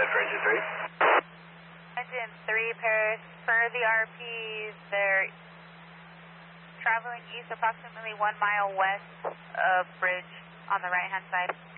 for engine 3. Engine 3, Paris, for the RPs, they're traveling east approximately 1 mile west of bridge on the right-hand side.